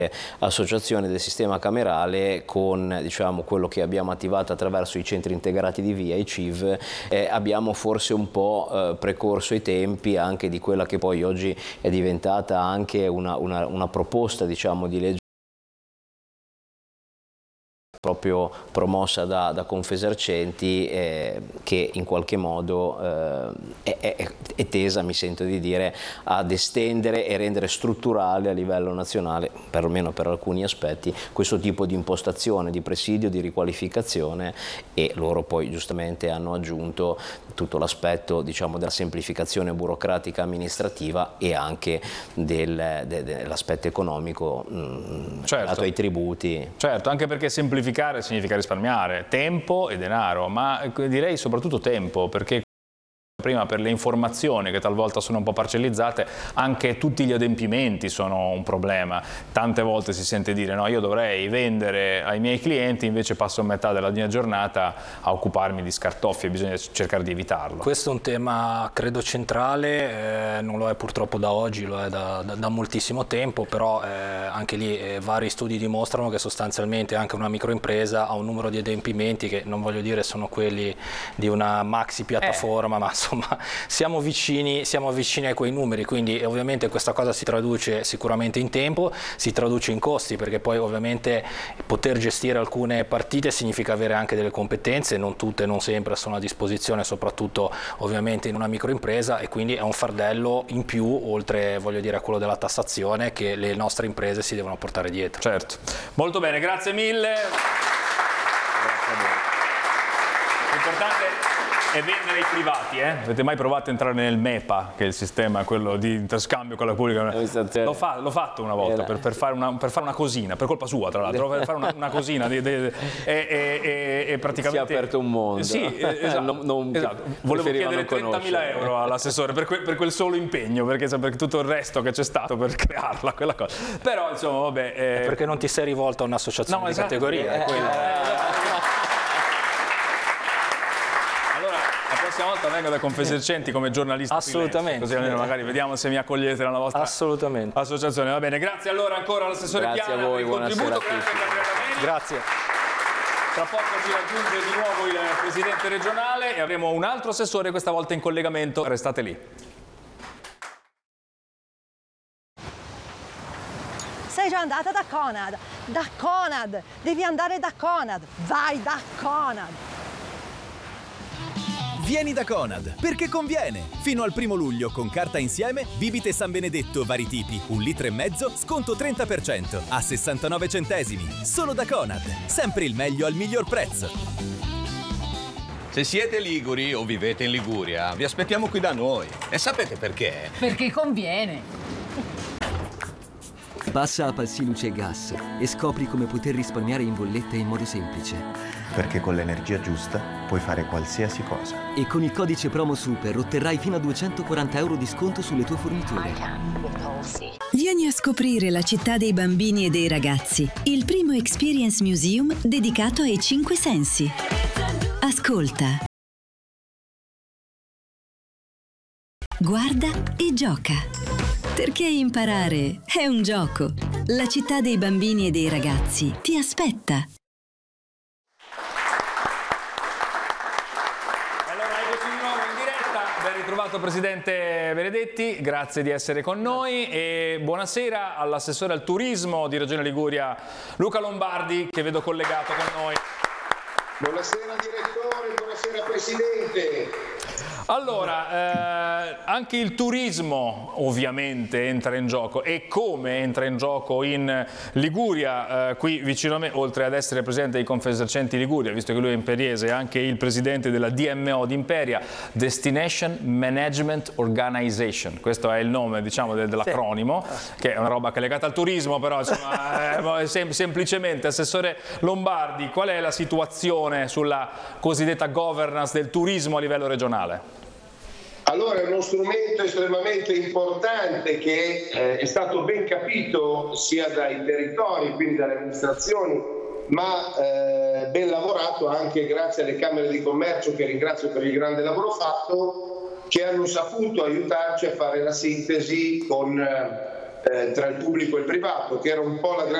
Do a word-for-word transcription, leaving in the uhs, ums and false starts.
associazione del sistema camerale con, diciamo, quello che abbiamo attivato attraverso i centri integrati di via, i C I V, eh, abbiamo forse un po' eh, precorso i tempi anche di quella che poi oggi è diventata anche una, una, una proposta, diciamo, di legge proprio promossa da, da Confesercenti, eh, che in qualche modo eh, è, è, è tesa, mi sento di dire, ad estendere e rendere strutturale a livello nazionale, perlomeno per alcuni aspetti, questo tipo di impostazione, di presidio, di riqualificazione, e loro poi giustamente hanno aggiunto tutto l'aspetto, diciamo, della semplificazione burocratica amministrativa e anche del, de, dell'aspetto economico, mh, certo, dato ai tributi. Certo, anche perché semplificare significa risparmiare tempo e denaro, ma direi soprattutto tempo, perché prima per le informazioni che talvolta sono un po' parcellizzate, anche tutti gli adempimenti sono un problema. Tante volte si sente dire no, io dovrei vendere ai miei clienti, invece passo metà della mia giornata a occuparmi di scartoffie, bisogna cercare di evitarlo. Questo è un tema credo centrale, eh, non lo è purtroppo da oggi, lo è da, da, da moltissimo tempo, però eh, anche lì eh, vari studi dimostrano che sostanzialmente anche una microimpresa ha un numero di adempimenti che non voglio dire sono quelli di una maxi piattaforma, eh. ma insomma siamo vicini, siamo vicini a quei numeri, quindi ovviamente questa cosa si traduce sicuramente in tempo, si traduce in costi, perché poi ovviamente poter gestire alcune partite significa avere anche delle competenze, non tutte, non sempre sono a disposizione, soprattutto ovviamente in una microimpresa, e quindi è un fardello in più, oltre voglio dire a quello della tassazione, che le nostre imprese si devono portare dietro. Certo, molto bene, grazie mille. Grazie a voi. L'importante è vendere ai privati, eh? Avete mai provato a entrare nel MEPA, che è il sistema quello di interscambio con la pubblica? L'ho, fa, l'ho fatto una volta per, per, fare una, per fare una cosina, per colpa sua tra l'altro, per fare una, una cosina di, di, di, e, e, e praticamente... Si è aperto un mondo. Sì, esatto. non, non esatto. Volevo chiedere trentamila euro all'assessore per, que, per quel solo impegno, perché per tutto il resto che c'è stato per crearla, quella cosa. Però insomma, vabbè... Eh... Perché non ti sei rivolto a un'associazione no, di esatto. categoria, eh, è quello. Eh, La prossima volta vengo da Confesercenti come giornalista. Assolutamente. Così almeno magari vediamo se mi accogliete nella vostra Assolutamente. associazione. Va bene, grazie allora ancora all'assessore Piana. Grazie a voi, buonasera a tutti. Grazie. Tra poco ci raggiunge di nuovo il presidente regionale e avremo un altro assessore, questa volta in collegamento. Restate lì. Sei già andata da Conad? Da Conad! Devi andare da Conad! Vai da Conad! Vieni da Conad, perché conviene! Fino al primo luglio, con carta insieme, bibite San Benedetto vari tipi, un litro e mezzo, sconto trenta per cento, a sessantanove centesimi. Solo da Conad, sempre il meglio al miglior prezzo. Se siete liguri o vivete in Liguria, vi aspettiamo qui da noi. E sapete perché? Perché conviene! Passa a Palsi Luce e Gas e scopri come poter risparmiare in bolletta in modo semplice. Perché con l'energia giusta puoi fare qualsiasi cosa. E con il codice promo SUPER otterrai fino a duecentoquaranta euro di sconto sulle tue forniture. Vieni a scoprire la città dei bambini e dei ragazzi, il primo Experience Museum dedicato ai cinque sensi. Ascolta, guarda e gioca. Perché imparare è un gioco. La città dei bambini e dei ragazzi ti aspetta. Ben ritrovato Presidente Benedetti, grazie di essere con noi e buonasera all'assessore al turismo di Regione Liguria Luca Lombardi, che vedo collegato con noi. Buonasera direttore, buonasera Presidente. Allora, eh, anche il turismo ovviamente entra in gioco, e come entra in gioco in Liguria, eh, qui vicino a me, oltre ad essere presidente di Confesercenti Liguria, visto che lui è imperiese, è anche il presidente della D M O di Imperia, Destination Management Organization, questo è il nome, diciamo, dell'acronimo, che è una roba che è legata al turismo, però insomma, eh, sem semplicemente, assessore Lombardi, qual è la situazione sulla cosiddetta governance del turismo a livello regionale? Allora, è uno strumento estremamente importante che eh, è stato ben capito sia dai territori, quindi dalle amministrazioni, ma eh, ben lavorato anche grazie alle Camere di Commercio, che ringrazio per il grande lavoro fatto, che hanno saputo aiutarci a fare la sintesi con eh, eh, tra il pubblico e il privato, che era un po' la grande